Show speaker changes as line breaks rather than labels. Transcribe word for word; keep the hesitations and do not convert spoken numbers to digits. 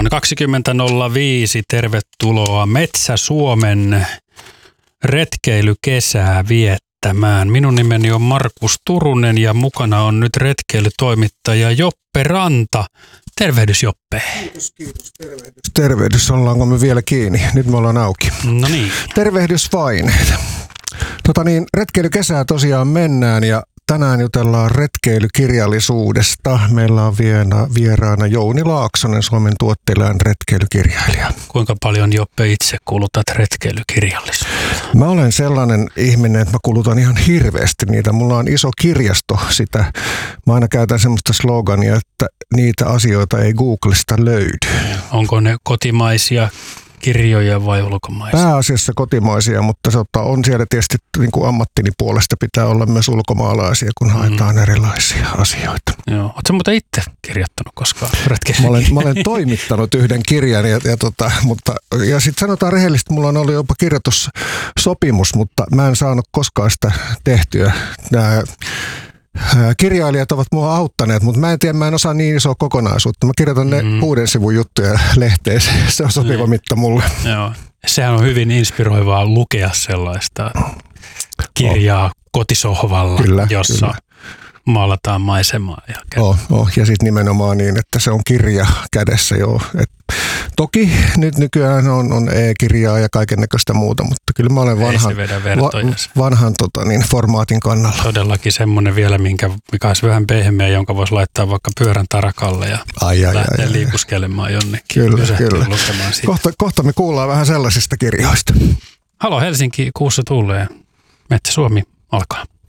kello on kaksikymmentä nolla viisi. Tervetuloa Metsä-Suomen retkeilykesää viettämään. Minun nimeni on Markus Turunen ja mukana on nyt retkeilytoimittaja Joppe Ranta. Tervehdys, Joppe.
Kiitos, kiitos. Tervehdys. Tervehdys. Ollaanko me vielä kiinni? Nyt me ollaan auki.
No niin.
Tervehdys vain. Tota niin, retkeilykesää tosiaan mennään ja tänään jutellaan retkeilykirjallisuudesta. Meillä on vieraana, vieraana Jouni Laaksonen, Suomen tuotteillaan retkeilykirjailija.
Kuinka paljon, Joppe, itse kulutat retkeilykirjallisuutta?
Mä olen sellainen ihminen, että mä kulutan ihan hirveästi niitä. Mulla on iso kirjasto sitä. Mä aina käytän semmoista slogania, että niitä asioita ei Googlesta löydy.
Onko ne kotimaisia kirjoja vai ulkomaisia?
Pääasiassa kotimaisia, mutta se on siellä tietysti niin kuin ammattini puolesta pitää olla myös ulkomaalaisia, kun haetaan mm. erilaisia asioita.
Joo. Oletko muuten itse kirjoittanut koskaan
mä olen, mä olen toimittanut yhden kirjan, ja, ja, tota, mutta, ja sitten sanotaan rehellisesti, mulla on ollut jopa kirjoitussopimus, mutta mä en saanut koskaan sitä tehtyä. Nää, kirjailijat ovat mua auttaneet, mutta mä en tiedä, mä en osaa niin isoa kokonaisuutta. Mä kirjoitan ne mm. kuuden sivun juttuja lehteen. Se on sopiva mitta mulle.
Joo. Sehän on hyvin inspiroivaa lukea sellaista kirjaa oh. kotisohvalla, kyllä, jossa kyllä. maalataan maisemaa. Ja,
oh, oh. ja sitten nimenomaan niin, että se on kirja kädessä. Joo. Et toki nyt nykyään on, on e-kirjaa ja kaikennäköistä muuta, mutta kyllä mä olen vanhan, va, vanhan tota, niin, formaatin kannalla.
Todellakin semmoinen vielä, minkä, mikä olisi vähän pehmeä, jonka voisi laittaa vaikka pyörän tarakalle ja ai, ai, lähteä ai, liikuskelemaan jonnekin.
Kyllä, kyllä. Kohta, kohta me kuullaan vähän sellaisista kirjoista.
Halo Helsinki, kuussa tulee. Metsä-Suomi alkaa.